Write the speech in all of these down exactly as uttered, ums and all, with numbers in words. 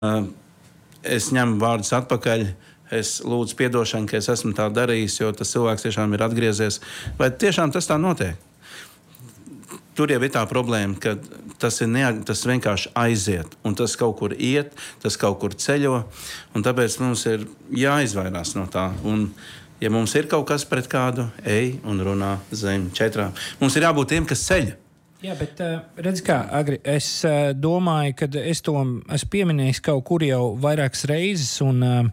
Es ņemu vārdus atpakaļ. Es lūdzu piedošanu, ka es esmu tā darījis, jo tas cilvēks tiešām ir atgriezies. Vai tiešām tas tā notiek? Tur jau ir tā problēma, ka tas, ir neag... tas vienkārši aiziet, un tas kaut kur iet, tas kaut kur ceļo, un tāpēc mums ir jāizvairās no tā. Un, ja mums ir kaut kas pret kādu, ej un runā zem četrām. Mums ir jābūt tiem, kas ceļ. Jā, bet redz kā, Agri, es domāju, ka es to esmu pieminējis kaut kur jau vairākas reizes, un uh,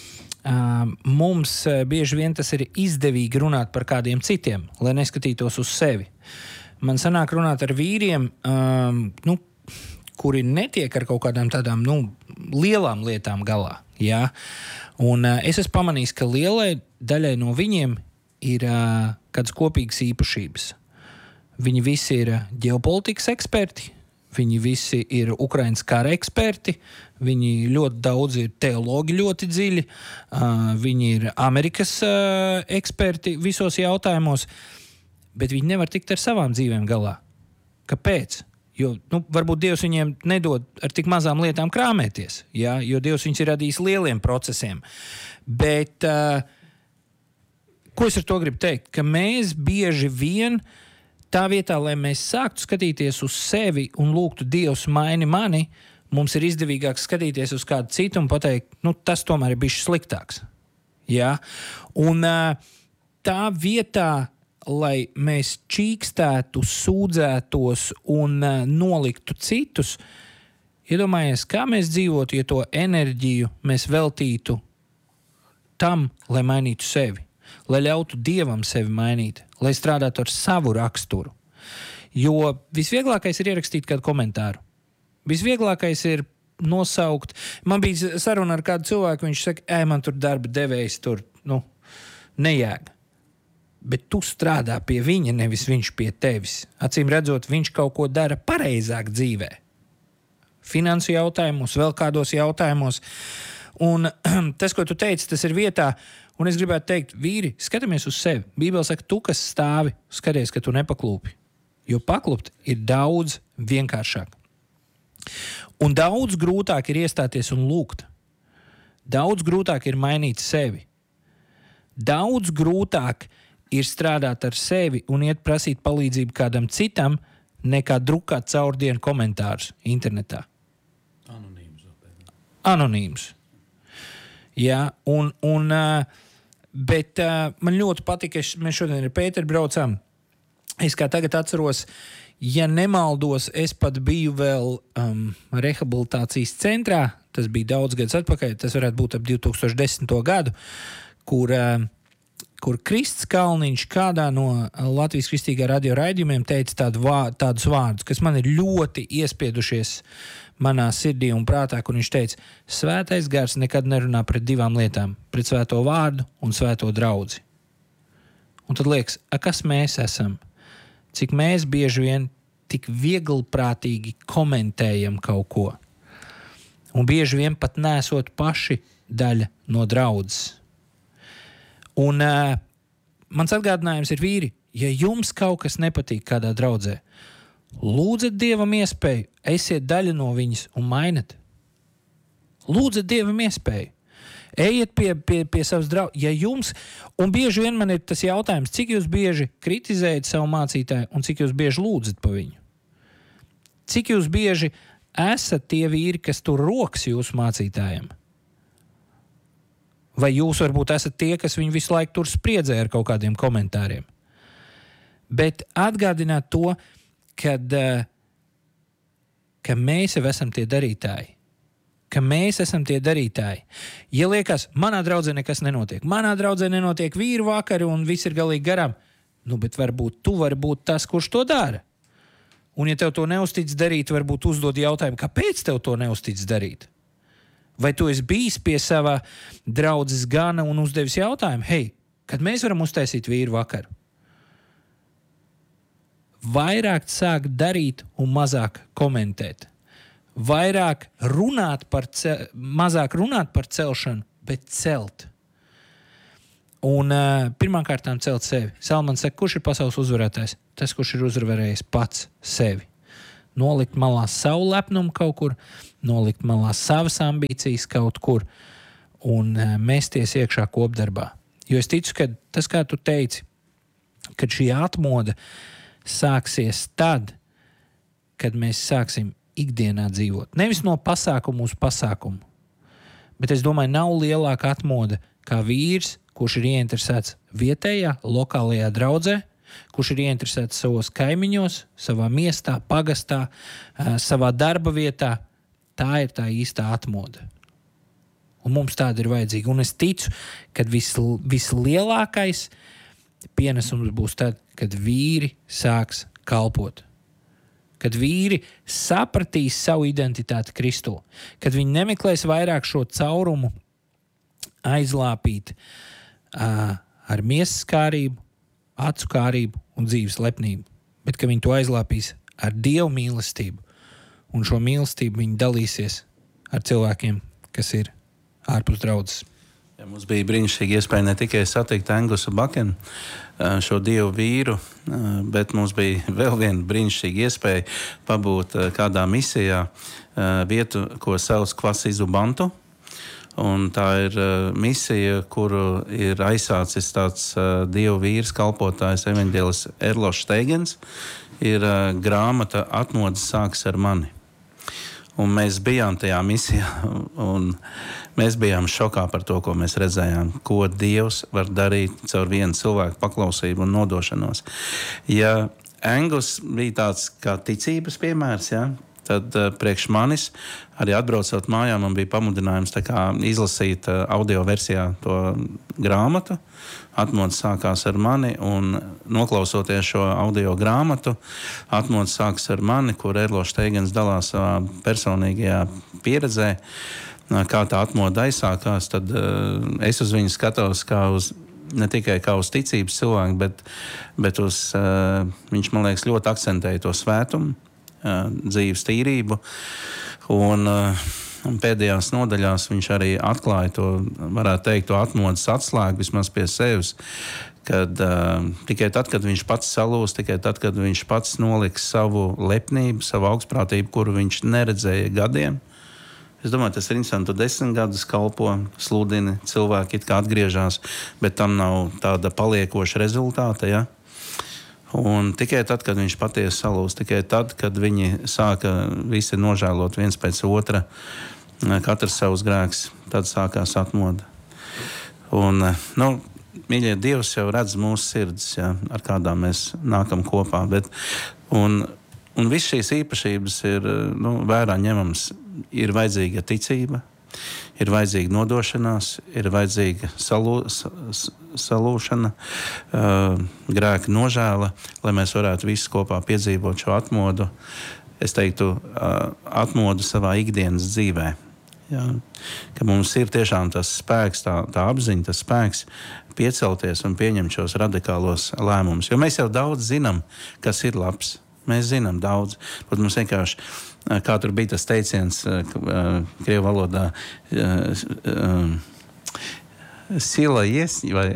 mums bieži vien tas ir izdevīgi runāt par kādiem citiem, lai neskatītos uz sevi. Man sanāk runāt ar vīriem, um, nu, kuri netiek ar kaut kādām tādām nu, lielām lietām galā. Jā? Un uh, es esmu pamanījis, ka lielai daļai no viņiem ir uh, kādas kopīgas īpašības. Viņi visi ir ģeopolitikas eksperti, viņi visi ir Ukrainas kara eksperti, viņi ļoti daudz ir teologi ļoti dziļi, uh, viņi ir Amerikas uh, eksperti visos jautājumos, bet viņi nevar tikt ar savām dzīvēm galā. Kāpēc? Jo nu, varbūt Dievs viņiem nedod ar tik mazām lietām krāmēties, ja? Jo Dievs viņus ir radījis lieliem procesiem. Bet uh, ko es ar to gribu teikt? Ka mēs bieži vien tā vietā, lai mēs sāktu skatīties uz sevi un lūgtu Dievs maini mani, mums ir izdevīgāk skatīties uz kādu citu un pateikt, nu tas tomēr ir bijis sliktāks. Ja? Un uh, tā vietā, lai mēs čīkstētu, sūdzētos un uh, noliktu citus, iedomājies, kā mēs dzīvotu, ja to enerģiju mēs veltītu tam, lai mainītu sevi, lai ļautu Dievam sevi mainīt, lai strādātu ar savu raksturu. Jo visvieglākais ir ierakstīt kādu komentāru. Visvieglākais ir nosaukt. Man bija saruna ar kādu cilvēku, viņš saka, ej, man tur darba devējs tur, nu, nejēga. Bet tu strādā pie viņa, nevis viņš pie tevis. Acīm redzot, viņš kaut ko dara pareizāk dzīvē. Finansu jautājumos, vēl kādos jautājumos. Un tas, ko tu teici, tas ir vietā, un es gribētu teikt, vīri, skatāmies uz sevi. Bībele saka, tu, kas stāvi, skaties, ka tu nepaklūpi. Jo paklupt ir daudz vienkāršāk. Un daudz grūtāk ir iestāties un lūgt. Daudz grūtāk ir mainīt sevi. Daudz grūtāk ir strādāt ar sevi un iet prasīt palīdzību kādam citam, nekā drukāt caurdienu komentārus internetā. Anonīms. Anonīms. Jā, un, un, bet man ļoti patika, mēs šodien ar Pēteru braucām. Es kā tagad atceros, ja nemaldos, es pat biju vēl um, rehabilitācijas centrā, tas bija daudz gadus atpakaļ, tas varētu būt ap divi tūkstoši desmito gadu, kur, uh, kur Krists Kalniņš kādā no Latvijas kristīgā radio raidījumiem teica tādu vā, tādus vārdus, kas man ir ļoti iespiedušies manā sirdī un prātā, kur viņš teica, svētais gars nekad nerunā pret divām lietām, pret svēto vārdu un svēto draudzi. Un tad liekas, a, kas mēs esam? Cik mēs bieži vien tik vieglprātīgi komentējam kaut ko. Un bieži vien pat nesot paši daļa no draudzes. Un uh, mans atgādinājums ir, vīri, ja jums kaut kas nepatīk kādā draudzē, lūdzat Dievam iespēju, esiet daļa no viņas un mainat. Lūdzat Dievam iespēju. Ejiet pie, pie, pie savas draudzes. Ja jums, un bieži vien man ir tas jautājums, cik jūs bieži kritizējat savu mācītāju un cik jūs bieži lūdzat pa viņu? Cik jūs bieži esat tie vīri, kas tur rokas jūsu mācītājiem? Vai jūs varbūt esat tie, kas viņu visu laiku tur spriedzē ar kaut kādiem komentāriem? Bet atgādināt to, kad, ka mēs jau esam tie darītāji. Ka mēs esam tie darītāji. Ja liekas, manā draudzē nekas nenotiek, manā draudzē nenotiek vīru vakari un viss ir galīgi garām, nu, bet varbūt tu vari būt tas, kurš to dara. Un ja tev to neuztic darīt, varbūt uzdod jautājumu, kāpēc tev to neuztic darīt? Vai tu esi bijis pie savā draudzes gana un uzdevis jautājumu, hei, kad mēs varam uztaisīt vīru vakaru? Vairāk sāk darīt un mazāk komentēt. Vairāk runāt par, ce- mazāk runāt par celšanu, bet celt. Un uh, pirmkārtām celt sevi. Salmans saka, kurš ir pasaules uzvarētājs? Tas, kurš ir uzvarējis pats sevi. Nolikt malā savu lepnumu kaut kur nolikt malā savas ambīcijas kaut kur un mesties iekšā kopdarbā. Jo es ticu, ka tas, kā tu teici, kad šī atmoda sāksies tad, kad mēs sāksim ikdienā dzīvot. Nevis no pasākumu uz pasākumu, bet es domāju, nav lielāka atmoda kā vīrs, kurš ir ieinteresēts vietējā, lokālajā draudzē, kurš ir ieinteresēts savos kaimiņos, savā miestā, pagastā, savā darba vietā. Tā ir tā īstā atmoda. Un mums tāda ir vajadzīga. Un es ticu, ka vis, vislielākais pienesums būs tad, kad vīri sāks kalpot. Kad vīri sapratīs savu identitāti Kristū. Kad viņi nemeklēs vairāk šo caurumu aizlāpīt uh, ar miesas kārību, acu kārību un dzīves lepnību. Bet ka viņi to aizlāpīs ar Dievu mīlestību. Un šo mīlestību viņi dalīsies ar cilvēkiem, kas ir ārpus draudzes. Ja, mums bija brīnišķīgi iespēja ne tikai satikt Angusu Bakenu, šo Dievu vīru, bet mums bija vēl viena brīnišķīga iespēja pabūt kādā misijā vietu, ko sauc Kvasizu Bantu. Un tā ir misija, kuru ir aizsācis tāds Dievu vīrs, kalpotājs evaņģēlis Erlošs Steigens. Ir grāmata Atmodas sāks ar mani. Un mēs bijām tajā misijā, un mēs bijām šokā par to, ko mēs redzējām, ko Dievs var darīt caur vienu cilvēku paklausību un nodošanos. Ja Angus bija tāds kā ticības piemērs, ja, tad uh, priekš manis, arī atbraucot mājā, man bija pamudinājums tā kā izlasīt uh, audio versijā to grāmatu. Atmodas sākās ar mani, un noklausoties šo audio grāmatu, Atmodas sākas ar mani, kur Erlošs Steigens dalās savā personīgajā pieredzē, kā tā atmoda aizsākās, tad uh, es uz viņu skatos kā uz, ne tikai kā uz ticības cilvēku, bet, bet uz, uh, viņš, man liekas, ļoti akcentēja to svētumu, uh, dzīves tīrību, un uh, Un pēdējās nodaļās viņš arī atklāja to, varētu teikt, to atmodas atslēgu vismaz pie sevis, kad uh, tikai tad, kad viņš pats salūs, tikai tad, kad viņš pats noliks savu lepnību, savu augstprātību, kuru viņš neredzēja gadiem. Es domāju, tas ir interesanti, tu desmit gadus kalpo, sludini, cilvēki it kā atgriežās, bet tam nav tāda paliekoša rezultāta, ja? Un tikai tad, kad viņš patiesi salūst, tikai tad, kad viņi sāka visi nožēlot viens pēc otra, katrs savus grēkus, tad sākās atmoda. Un, nu, mīļie, Dievs jau redz mūsu sirdis, ja, ar kādām mēs nākam kopā, bet, un, un viss šīs īpašības ir, nu, vērā ņemams, ir vajadzīga ticība, ir vajadzīga nodošanās, ir vajadzīga salū, salūšana, uh, grēka nožēla, lai mēs varētu visi kopā piedzīvot šo atmodu, es teiktu, uh, atmodu savā ikdienas dzīvē. Ja? Ka mums ir tiešām tas spēks, tā, tā apziņa, tas spēks piecelties un pieņemt šos radikālos lēmumus. Jo mēs jau daudz zinām, kas ir labs. Mēs zinām daudz, bet mums vienkārši, kā tur bija tas teiciens krievu valodā, sila есть, vai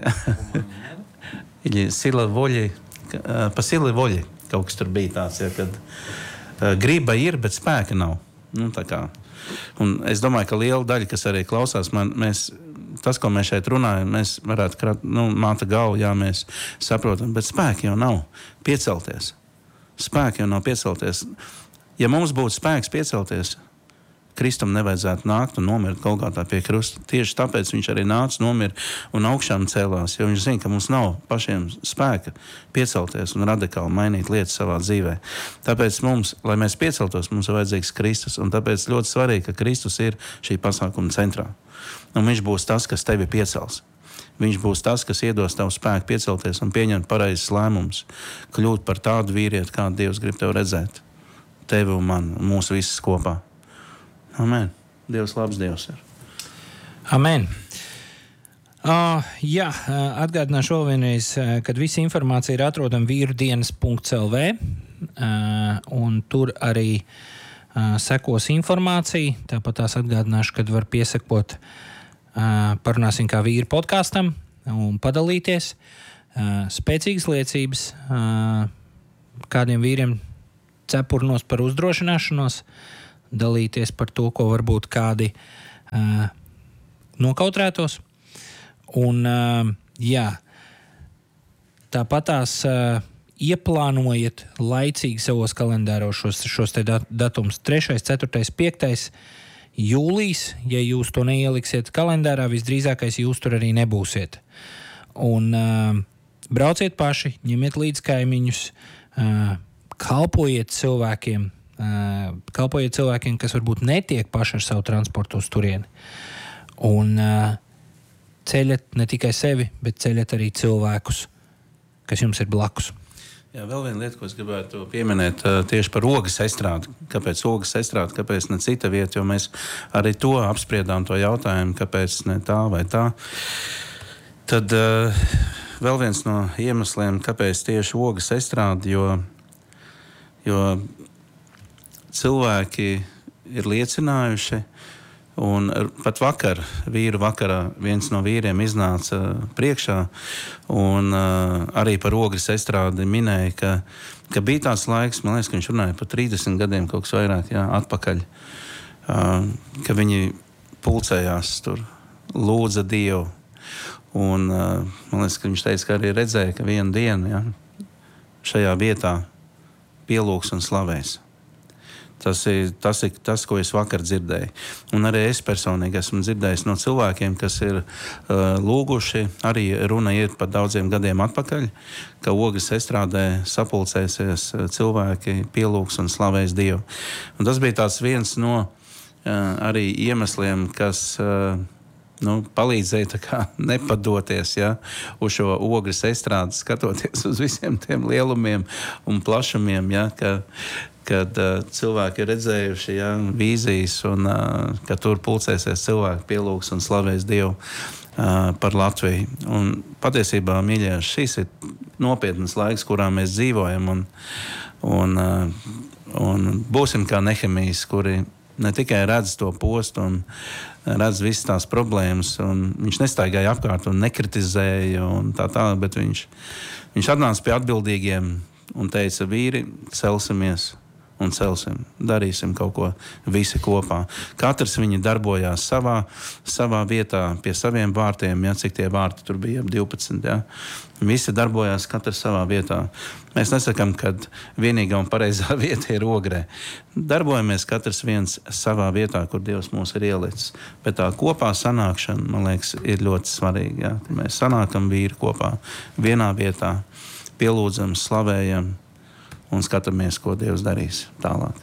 sila voļi, pa sila voļi, kaut kas tur bija tāds, ja, kad griba ir, bet spēka nav. Nu, tā kā. Un es domāju, ka liela daļa, kas arī klausās, man, mēs, tas, ko mēs šeit runājam, mēs varētu krat, nu, māta galvu, jā, mēs saprotam, bet spēka jau nav piecelties. Spēki jau nav piecelties. Ja mums būtu spēks piecelties, Kristum nevajadzētu nākt un nomirt Golgātā pie krusta. Tieši tāpēc viņš arī nāca, nomira un augšām cēlās, jo viņš zina, ka mums nav pašiem spēka piecelties un radikāli mainīt lietas savā dzīvē. Tāpēc mums, lai mēs pieceltos, mums ir vajadzīgs Kristus, un tāpēc ļoti svarīgi, ka Kristus ir šī pasākuma centrā. Un viņš būs tas, kas tevi piecels. Viņš būs tas, kas iedos tev spēku piecelties un pieņemt pareizes lēmumus, kļūt par tādu vīrieti, kādu Dievs grib tev redzēt. Tevi un man, un mūsu visus kopā. Amen. Dievs labs Dievs ir. Amen. Uh, jā, atgādināšu vēl vienreiz, kad visa informācija ir atrodama vīrudienas punkt el vē, uh, un tur arī uh, sekos informācija. Tāpat tās atgādināšu, kad var piesakot Uh, parunāsim kā vīri podkastam un padalīties. Uh, spēcīgas liecības, uh, kādiem vīriem cepurnos par uzdrošināšanos, dalīties par to, ko varbūt kādi uh, nokautrētos. Un, uh, jā, tāpat tās uh, ieplānojiet laicīgi savos kalendāros šos, šos te datums trešais, ceturtais, piektais jūlijas. Ja jūs to neieliksiet kalendārā, visdrīzākais jūs tur arī nebūsiet. Un uh, brauciet paši, ņemiet līdz kaimiņus, uh, kalpojiet cilvēkiem, uh, kalpojiet cilvēkiem, kas varbūt netiek paši ar savu transportu uz turieni. Un uh, ceļat ne tikai sevi, bet ceļat arī cilvēkus, kas jums ir blakus. Jā, vēl viena lieta, ko es gribētu pieminēt tieši par ogas estrādi. Kāpēc ogas estrādi, kāpēc ne cita vieta, jo mēs arī to apspriedām to jautājumu, kāpēc ne tā vai tā. Tad uh, vēl viens no iemesliem, kāpēc tieši ogas estrādi, jo, jo cilvēki ir liecinājuši, un pat vakar, vīru vakarā, viens no vīriem iznāca priekšā un uh, arī par ogres estrādi minēja, ka, ka bija tāds laiks, man liekas, ka viņš runāja par trīsdesmit gadiem kaut kas vairāk, jā, atpakaļ, uh, ka viņi pulcējās tur, lūdza Dievu. Un uh, man liekas, ka viņš teica, ka arī redzēja, ka vienu dienu, jā, šajā vietā pielūgs un slavēs. Tas ir, tas ir tas, ko es vakar dzirdēju. Un arī es personīgi esmu dzirdējis no cilvēkiem, kas ir uh, lūguši, arī runa ir par daudziem gadiem atpakaļ, ka ogas estrādē sapulcēsies cilvēki, pielūgs un slavēs Dievu. Un tas bija tāds viens no uh, arī iemesliem, kas uh, nu, palīdzēja tā kā nepadoties, ja, uz šo ogres estrādi, skatoties uz visiem tiem lielumiem un plašumiem, ja, ka kad uh, cilvēki ir redzējuši, ja, vīzijas un uh, ka tur pulcēsies cilvēki, pielūgs un slavēs Dievu uh, par Latviju. Un patiesībā, mīļie, šis ir nopietnas laiks, kurā mēs dzīvojam, un, un, uh, un būsim kā Nehemijs, kuri ne tikai redz to postu un redz visas tās problēmas, un viņš nestaigāja apkārt un nekritizēja un tā tā, bet viņš, viņš atnāca pie atbildīgiem un teica, vīri, celsimies un celsim, darīsim kaut ko visi kopā. Katrs viņi darbojās savā, savā vietā, pie saviem vārtiem, ja, cik tie vārti tur bija, divpadsmit, ja. Visi darbojās katrs savā vietā. Mēs nesakam, ka vienīgā un pareizā vieta ir Ogrē. Darbojamies katrs viens savā vietā, kur Dievs mūs ir ielicis. Bet tā kopā sanākšana, man liekas, ir ļoti svarīga. Ja. Mēs sanākam vīri kopā, vienā vietā, pielūdzam, slavējam, un skatāmies, ko Dievs darīs tālāk.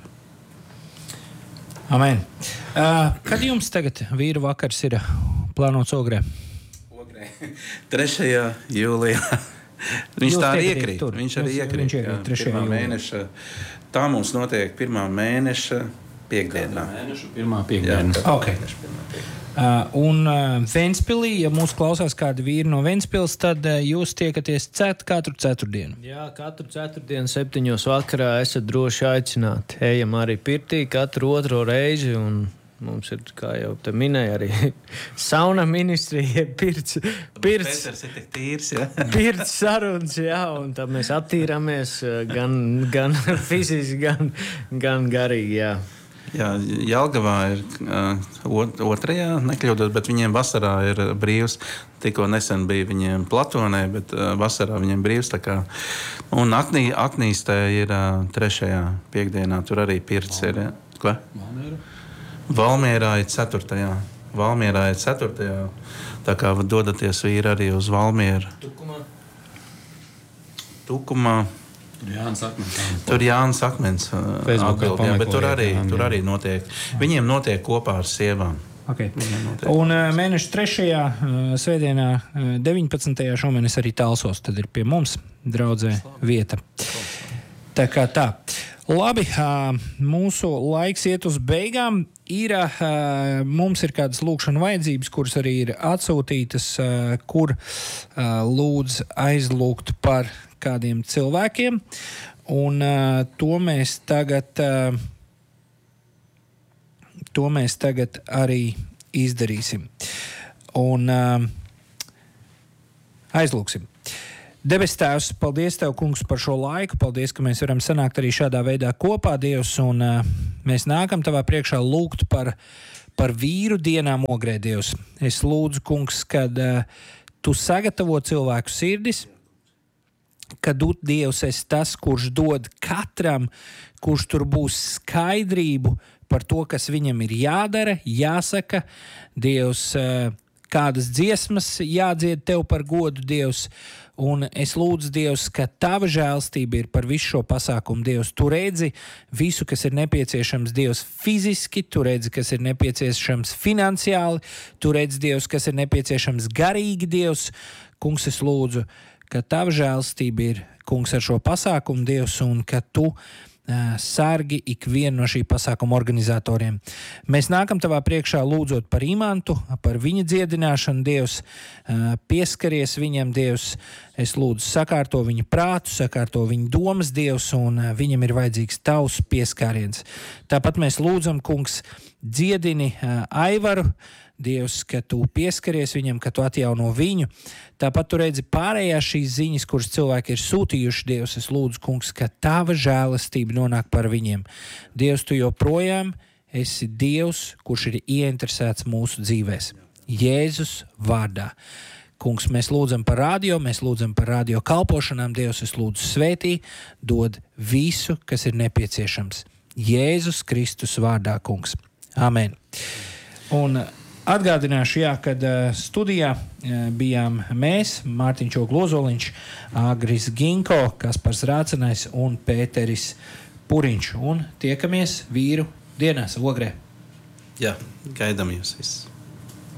Amen. Uh, kad jums tagad vīru vakars ir plānots Ogrē? Ogrē. trešajā jūlijā. Viņš Jūs tā arī tiekat iekrīt. tur. Viņš arī Jūs- iekrīt. viņš iekrīt jā, trešajā pirmā jūlijā. mēneša. Tā mums notiek pirmā mēneša piekdienā. Mēnešu pirmā piekdiena. Okay. Uh, un uh, Ventspilī, ja mūs klausās kādi vīri no Ventspils, tad uh, jūs tiekaties cet, katru ceturtdienu. Jā, katru ceturtdienu, septiņos vakarā esat droši aicināti. Ejam arī pirtī katru otro reizi, un mums ir, kā jau te minēja, arī sauna ministrija, pirts, pirts, Pēters ir tik tīrs, ja? pirts sarunas, jā, un tad mēs attīramies uh, gan, gan fiziski, gan, gan garīgi, jā. Jā, Jelgavā ir uh, ot- otrajā, nekļūdot, bet viņiem vasarā ir brīvs. Tikko nesen bija viņiem Platonē, bet uh, vasarā viņiem brīvs. Tā kā. Un Aknī, Aknīstē ir uh, trešajā piekdienā, tur arī pirts ir. Ja? Ko? Valmiera. Valmierā ir ceturtajā. Valmierā ir ceturtajā. Tā kā dodaties vīri arī uz Valmieru. Tukumā. Tukumā. Jānis Akmens. Tur Jānis Akmens uh, Facebookā atbild, jā, bet tur pameklējiet, arī, jā, jā. tur arī notiek. Viņiem notiek kopā ar sievām. Okay. notiek. Un uh, mēneša trešajā uh, svētdienā, uh, deviņpadsmitajā šomēnes arī Talsos, tad ir pie mums draudzē vieta. Tā kā tā. Labi, uh, mūsu laiks iet uz beigām. Ir, uh, mums ir kādas lūkšana vajadzības, kuras arī ir atsūtītas, uh, kur uh, lūdz aizlūgt par kādiem cilvēkiem. Un uh, to mēs tagad, uh, to mēs tagad arī izdarīsim. Un uh, aizlūksim. Debes Tēvs, paldies Tev, kungs, par šo laiku. Paldies, ka mēs varam sanākt arī šādā veidā kopā, Dievs, un uh, mēs nākam Tavā priekšā lūgt par, par vīru dienām Ogrē, Dievs. Es lūdzu, kungs, kad uh, Tu sagatavo cilvēku sirdis, ka Tu, Dievs, esi tas, kurš dod katram, kurš tur būs skaidrību par to, kas viņam ir jādara, jāsaka, Dievs, uh, kādas dziesmas jādzied Tev par godu, Dievs, un es lūdzu, Dievs, ka Tava žēlstība ir par visu šo pasākumu, Dievs. Tu redzi visu, kas ir nepieciešams, Dievs, fiziski, Tu redzi, kas ir nepieciešams finansiāli, Tu redzi, Dievs, kas ir nepieciešams garīgi, Dievs. Kungs, es lūdzu, ka Tava žēlstība ir, kungs, ar šo pasākumu, Dievs, un ka Tu sargi ikvienu no šī pasākuma organizatoriem. Mēs nākam Tavā priekšā lūdzot par Imantu, par viņa dziedināšanu, Dievs, pieskaries viņam, Dievs, es lūdzu sakārto viņa prātu, sakārto viņa domas, Dievs, un viņam ir vajadzīgs Tavs pieskāriens. Tāpat mēs lūdzam, kungs, dziedini Aivaru, Dievs, ka Tu pieskaries viņam, ka Tu atjauno viņu. Tāpat Tu redzi pārējās šīs ziņas, kuras cilvēki ir sūtījuši, Dievs, es lūdzu, kungs, ka Tava žēlastība nonāk par viņiem. Dievs, Tu joprojām esi Dievs, kurš ir ieinteresēts mūsu dzīvēs. Jēzus vārdā. Kungs, mēs lūdzam par radio, mēs lūdzam par radio kalpošanām, Dievs, es lūdzu svētī, dod visu, kas ir nepieciešams. Jēzus Kristus vārdā, kungs. Amen. Un atgādināšu, jā, kad uh, studijā uh, bijām mēs, Mārtiņš Oglozoliņš, Agris Ginko, Kaspars Rācenais un Pēteris Puriņš. Un tiekamies vīru dienās Ogrē. Jā, gaidām jūs visus.